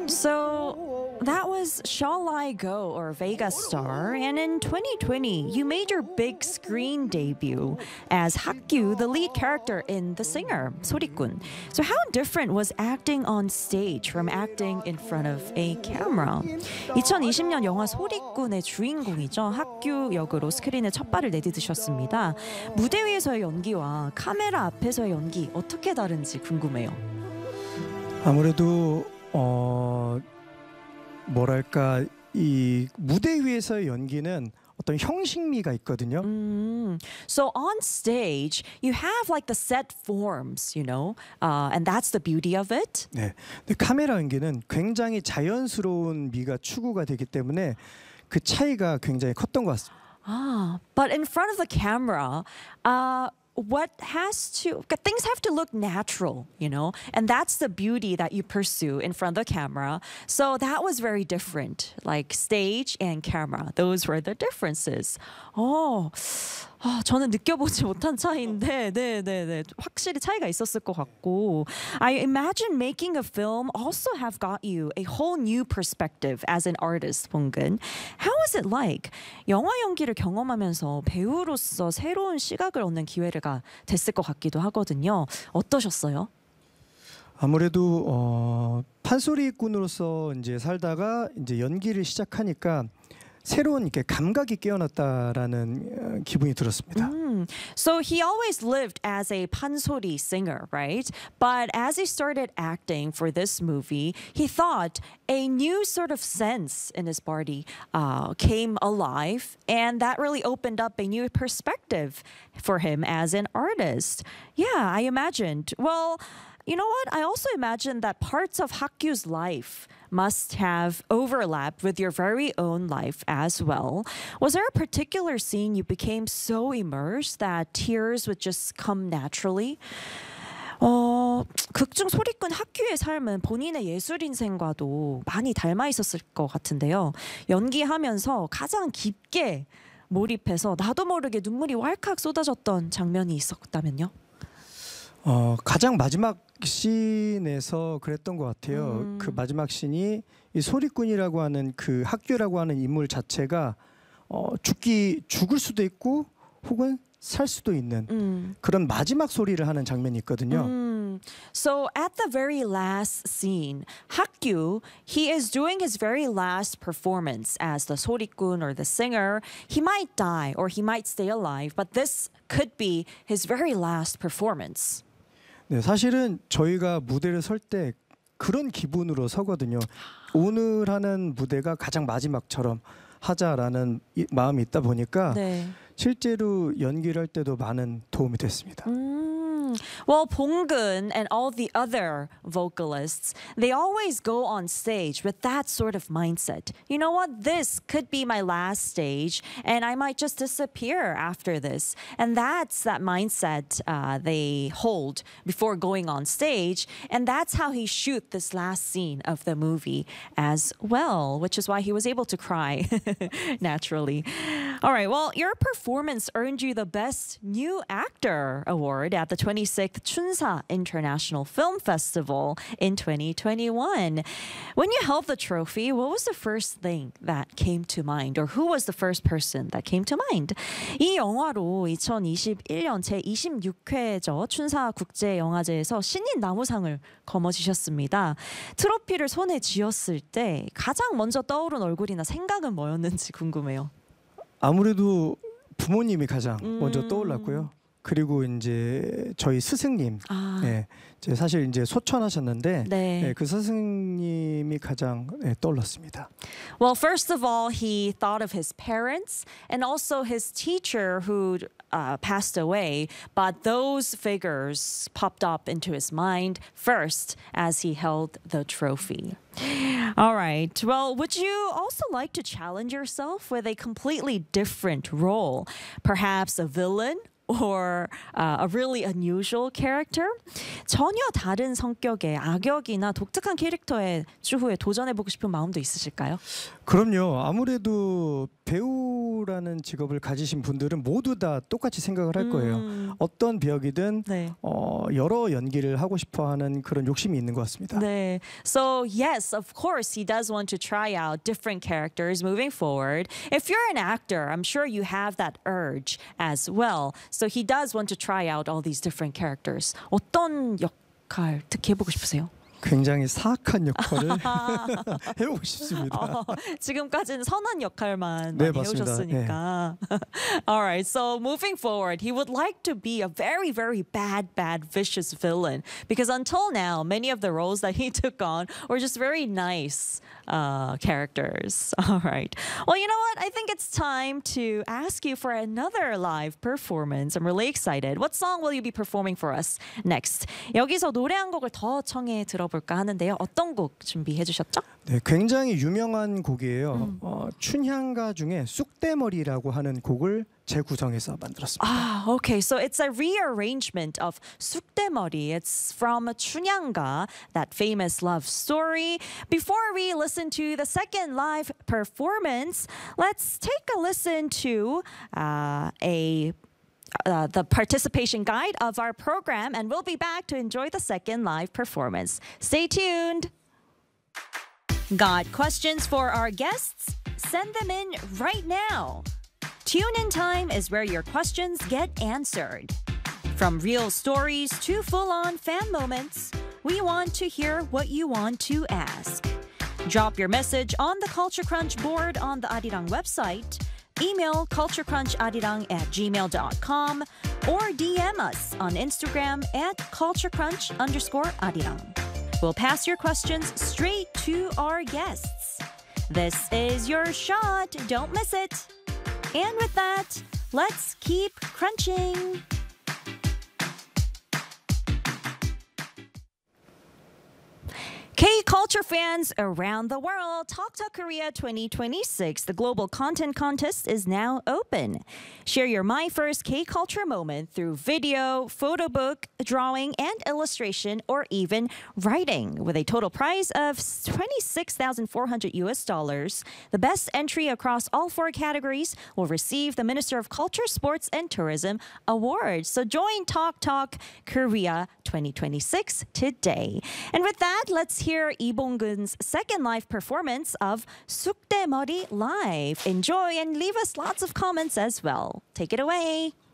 So that was Shall I Go or Vegas Star, and in 2020 you made your big screen debut as Hakgyu, the lead character in The Singer, 소리꾼. So how different was acting on stage from acting in front of a camera? 2020년 영화 소리꾼의 주인공이죠. 학규 역으로 스크린에 첫 발을 내디디셨습니다. 무대 위에서의 연기와 카메라 앞에서의 연기 어떻게 다른지 궁금해요. 아무래도 뭐랄까 이 무대 위에서의 연기는 어떤 형식미가 있거든요. So on stage, you have like the set forms, and that's the beauty of it. 네, 근데 카메라 연기는 굉장히 자연스러운 미가 추구가 되기 때문에 그 차이가 굉장히 컸던 것 같습니다. But in front of the camera, things have to look natural, and that's the beauty that you pursue in front of the camera. So that was very different, like stage and camera. Those were the differences. 저는 느껴보지 못한 차이인데, 네, 확실히 차이가 있었을 것 같고. I imagine making a film also have got you a whole new perspective as an artist, 봉근. How was it like? 영화 연기를 경험하면서 배우로서 새로운 시각을 얻는 기회가 됐을 것 같기도 하거든요. 어떠셨어요? 아무래도 판소리꾼으로서 이제 살다가 이제 연기를 시작하니까 새로운 이렇게 감각이 깨어났다라는 기분이 들었습니다. So he always lived as a pansori singer, right? But as he started acting for this movie, he thought a new sort of sense in his body came alive, and that really opened up a new perspective for him as an artist. Yeah, I imagined. Well, you know what? I also imagined that parts of Hakgyu's life must have overlapped with your very own life as well. Was there a particular scene you became so immersed that tears would just come naturally? 극중 소리꾼 학규의 삶은 본인의 예술 인생과도 많이 닮아 있었을 것 같은데요. 연기하면서 가장 깊게 몰입해서 나도 모르게 눈물이 왈칵 쏟아졌던 장면이 있었다면요? 가장 마지막 씬에서 그랬던 것 같아요. 그 마지막 씬이 이 소리꾼이라고 하는 그 학교라고 하는 인물 자체가 죽을 수도 있고 혹은 살 수도 있는 그런 마지막 소리를 하는 장면이 있거든요. So at the very last scene, Hakgyu, he is doing his very last performance as the 소리꾼 or the singer. He might die or he might stay alive, but this could be his very last performance. 네, 사실은 저희가 무대를 설 때 그런 기분으로 서거든요. 오늘 하는 무대가 가장 마지막처럼 하자라는 마음이 있다 보니까 네. 실제로 연기를 할 때도 많은 도움이 됐습니다. Well, Bonggun and all the other vocalists, they always go on stage with that sort of mindset. You know what? This could be my last stage, and I might just disappear after this. And that's that mindset they hold before going on stage. And that's how he shoot this last scene of the movie as well, which is why he was able to cry naturally. All right, well, your performance earned you the Best New Actor award at the 26th Chunsa International Film Festival in 2021. When you held the trophy, what was the first thing that came to mind, or who was the first person that came to mind? 이 영화로 2021년 제26회죠. 춘사 국제영화제에서 신인 나무상을 거머쥐셨습니다. 트로피를 손에 쥐었을 때 가장 먼저 떠오른 얼굴이나 생각은 뭐였는지 궁금해요. 아무래도 부모님이 가장 먼저 떠올랐고요. 그리고 이제 저희 스승님, 네, 이제 사실 이제 소천하셨는데 네, 그 스승님이 가장 떠올랐습니다. Well, first of all, he thought of his parents and also his teacher who passed away, but those figures popped up into his mind first as he held the trophy. All right. Well, would you also like to challenge yourself with a completely different role? Perhaps a villain or a really unusual character? 전혀 다른 성격의 악역이나 독특한 캐릭터에 추후에 도전해보고 싶은 마음도 있으실까요? 그럼요. 아무래도 배우라는 직업을 가지신 분들은 모두 다 똑같이 생각을 할 거예요. 어떤 배역이든 네. 여러 연기를 하고 싶어하는 그런 욕심이 있는 것 같습니다. 네. So yes, of course, he does want to try out different characters moving forward. If you're an actor, I'm sure you have that urge as well. So he does want to try out all these different characters. 어떤 역할 특히 해보고 싶으세요? 굉장히 사악한 역할을 해보고 싶습니다. 지금까지는 선한 역할만 네, 많이 맞습니다. 해오셨으니까. All right, so moving forward, he would like to be a very, very bad, vicious villain. Because until now, many of the roles that he took on were just very nice characters. All right. Well, you know what? I think it's time to ask you for another live performance. I'm really excited. What song will you be performing for us next? 여기서 노래 한 곡을 더 청해 들어볼까 하는데요. 어떤 곡 준비해 주셨죠? 네, 굉장히 유명한 곡이에요. 춘향가 중에 쑥대머리라고 하는 곡을 재구성해서 만들었습니다. Ah, okay. So it's a rearrangement of 쑥대머리. It's from 춘향가, that famous love story. Before we listen to the second live performance, let's take a listen to the participation guide of our program, and we'll be back to enjoy the second live performance. Stay tuned. Got questions for our guests? Send them in right now. Tune in time is where your questions get answered. From real stories to full-on fan moments, we want to hear what you want to ask. Drop your message on the Culture Crunch board on the Arirang website, email culturecruncharirang@gmail.com, or DM us on Instagram at culturecrunch_arirang. We'll pass your questions straight to our guests. This is your shot. Don't miss it. And with that, let's keep crunching. K-culture fans around the world, Talk Talk Korea 2026, the global content contest, is now open. Share your My First K-culture moment through video, photo book, drawing, and illustration, or even writing. With a total prize of $26,400, the best entry across all 4 categories will receive the Minister of Culture, Sports, and Tourism Award. So join Talk Talk Korea 2026 today. And with that, let's hear Lee Bong-geun's second live performance of 쑥대머리 Live. Enjoy and leave us lots of comments as well. Take it away.